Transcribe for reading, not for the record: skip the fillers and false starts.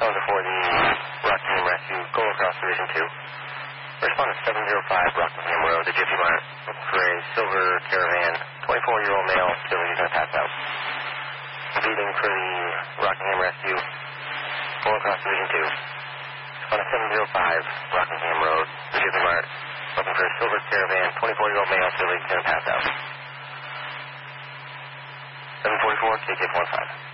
Calling for the Rockingham Rescue, go across Division 2. Respondent 705 Rockingham Road, the Jiffy Mart, looking for a silver Caravan, 24-year-old male, still he's going to pass out. Leading for the Rockingham Rescue, go across Division 2. Respondent 705 Rockingham Road, the Jiffy Mart, looking for a silver Caravan, 24-year-old male, still he's going to pass out. 744, KK 15.